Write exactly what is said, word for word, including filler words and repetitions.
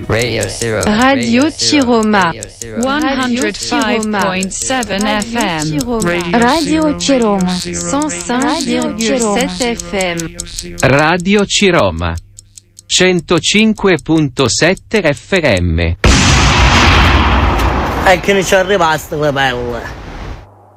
Radio Zero. Radio Ciroma. one oh five point seven F M. Radio Ciroma. cent cinq virgule sept F M. Radio Ciroma. centocinque virgola sette F M. E che ne ci è rimasto le pelle.